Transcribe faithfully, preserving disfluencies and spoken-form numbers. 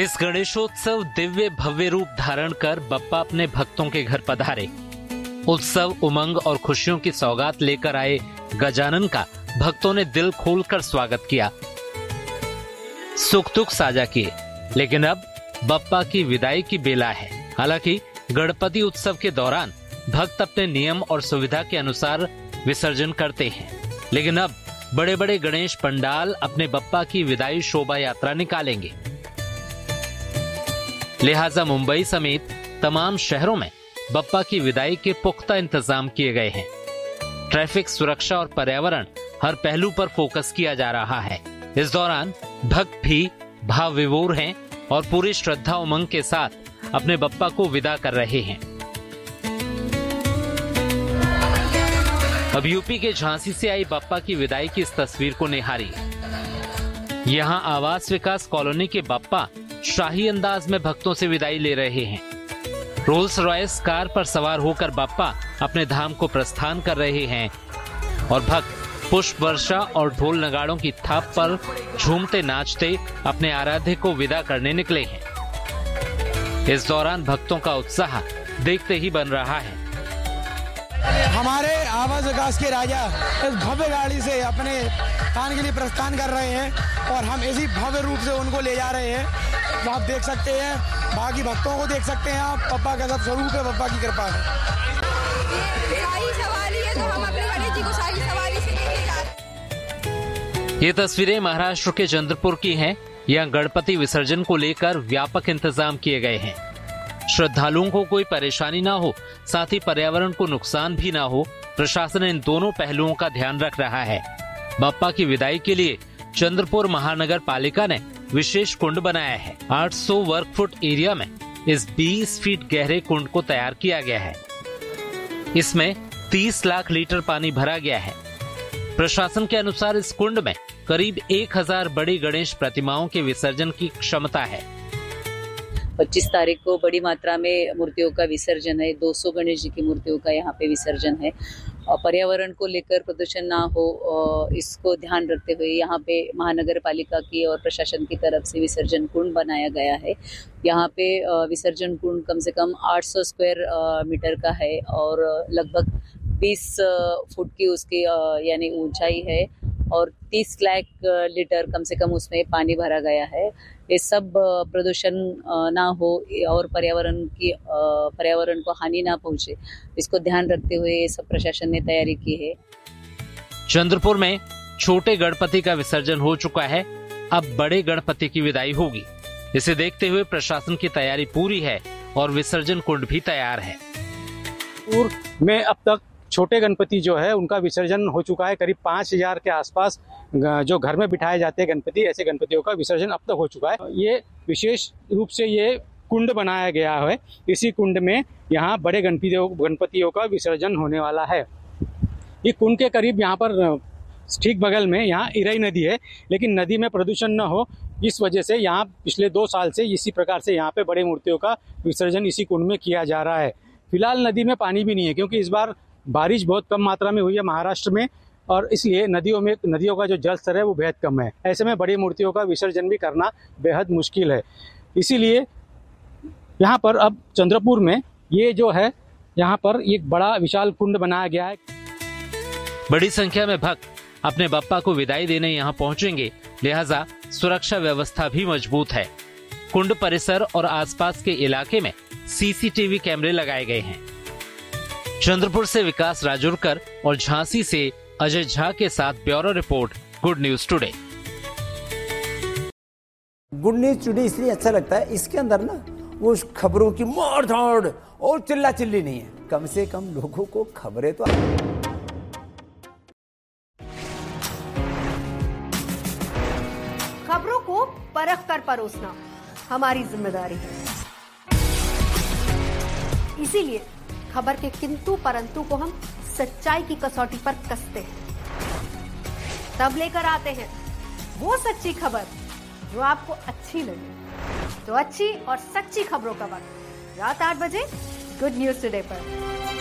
इस गणेशोत्सव दिव्य भव्य रूप धारण कर बप्पा अपने भक्तों के घर पधारे। उत्सव उमंग और खुशियों की सौगात लेकर आए गजानन का भक्तों ने दिल खोलकर स्वागत किया, सुख दुख साझा किए। लेकिन अब बप्पा की विदाई की बेला है। हालांकि गणपति उत्सव के दौरान भक्त अपने नियम और सुविधा के अनुसार विसर्जन करते हैं, लेकिन अब बड़े बड़े गणेश पंडाल अपने बप्पा की विदाई शोभा यात्रा निकालेंगे। लिहाजा मुंबई समेत तमाम शहरों में बप्पा की विदाई के पुख्ता इंतजाम किए गए हैं। ट्रैफिक सुरक्षा और पर्यावरण हर पहलू पर फोकस किया जा रहा है। इस दौरान भक्त भी भाव विभोर हैं और पूरी श्रद्धा उमंग के साथ अपने बप्पा को विदा कर रहे हैं। अब यूपी के झांसी से आई बप्पा की विदाई की इस तस्वीर को निहारिए। यहां आवास विकास कॉलोनी के बप्पा शाही अंदाज में भक्तों से विदाई ले रहे हैं। रोल्स रॉयस कार पर सवार होकर बप्पा अपने धाम को प्रस्थान कर रहे हैं और भक्त पुष्प वर्षा और ढोल नगाड़ों की थाप पर झूमते नाचते अपने आराध्य को विदा करने निकले हैं। इस दौरान भक्तों का उत्साह देखते ही बन रहा है। हमारे आवास विकास के राजा इस भव्य गाड़ी से अपने स्थान के लिए प्रस्थान कर रहे हैं और हम इसी भव्य रूप से उनको ले जा रहे हैं। तो आप देख सकते हैं, बाकी भक्तों को देख सकते हैं आप। बप्पा का सब स्वरूप है, बप्पा की कृपा है। शाही सवारी है तो हम अपने गणेश जी को शाही सवारी से लेके जा रहे हैं। ये तस्वीरें महाराष्ट्र के चंद्रपुर की हैं। यहाँ गणपति विसर्जन को लेकर व्यापक इंतजाम किए गए हैं। श्रद्धालुओं को कोई परेशानी ना हो, साथ ही पर्यावरण को नुकसान भी ना हो, प्रशासन इन दोनों पहलुओं का ध्यान रख रहा है। बप्पा की विदाई के लिए चंद्रपुर महानगर पालिका ने विशेष कुंड बनाया है। आठ सौ वर्ग फुट एरिया में इस बीस फीट गहरे कुंड को तैयार किया गया है। इसमें तीस लाख लीटर पानी भरा गया है। प्रशासन के अनुसार इस कुंड में करीब एक हजार बड़ी गणेश प्रतिमाओं के विसर्जन की क्षमता है। पच्चीस तारीख को बड़ी मात्रा में मूर्तियों का विसर्जन है। दो सौ गणेश जी की मूर्तियों का यहाँ पे विसर्जन है। और पर्यावरण को लेकर प्रदूषण ना हो, इसको ध्यान रखते हुए यहाँ पे महानगर पालिका की और प्रशासन की तरफ से विसर्जन कुंड बनाया गया है। यहाँ पे विसर्जन कुंड कम से कम आठ सौ स्क्वायर मीटर का है और लगभग बीस फुट की उसकी यानी ऊंचाई है और तीस लाख लीटर कम से कम उसमें पानी भरा गया है। ये सब प्रदूषण ना हो और पर्यावरण की पर्यावरण को हानि ना पहुंचे, इसको ध्यान रखते हुए ये सब प्रशासन ने तैयारी की है। चंद्रपुर में छोटे गणपति का विसर्जन हो चुका है, अब बड़े गणपति की विदाई होगी। इसे देखते हुए प्रशासन की तैयारी पूरी है और विसर्जन कुंड भी तैयार है। में अब तक छोटे गणपति जो है उनका विसर्जन हो चुका है। करीब पाँच हजार के आसपास जो घर में बिठाए जाते हैं गणपति, ऐसे गणपतियों का विसर्जन अब तक हो चुका है। ये विशेष रूप से ये कुंड बनाया गया है। इसी कुंड में यहाँ बड़े गणपतियों गणपतियों का विसर्जन होने वाला है। ये कुंड के करीब यहाँ पर ठीक बगल में यहाँ इरई नदी है, लेकिन नदी में प्रदूषण न हो इस वजह से यहाँ पिछले दो साल से इसी प्रकार से यहाँ पे बड़े मूर्तियों का विसर्जन इसी कुंड में किया जा रहा है। फिलहाल नदी में पानी भी नहीं है क्योंकि इस बार बारिश बहुत कम मात्रा में हुई है महाराष्ट्र में और इसलिए नदियों में नदियों का जो जल स्तर है वो बेहद कम है। ऐसे में बड़ी मूर्तियों का विसर्जन भी करना बेहद मुश्किल है। इसीलिए यहाँ पर अब चंद्रपुर में ये जो है यहाँ पर एक बड़ा विशाल कुंड बनाया गया है। बड़ी संख्या में भक्त अपने बप्पा को विदाई देने यहाँ पहुँचेंगे, लिहाजा सुरक्षा व्यवस्था भी मजबूत है। कुंड परिसर और आसपास के इलाके में सीसीटीवी कैमरे लगाए गए हैं। चंद्रपुर से विकास राजूरकर और झांसी से अजय झा के साथ bureau report, good news today. Good news today इसलिए अच्छा लगता है, इसके अंदर ना वो खबरों की मार धाड़ और चिल्ला चिल्ली नहीं है। कम से कम लोगों को खबरें तो खबरों को परख कर परोसना हमारी जिम्मेदारी है। इसीलिए खबर के किंतु परंतु को हम सच्चाई की कसौटी पर कसते हैं, तब लेकर आते हैं वो सच्ची खबर जो आपको अच्छी लगे। तो अच्छी और सच्ची खबरों का वक्त रात आठ बजे गुड न्यूज टुडे पर।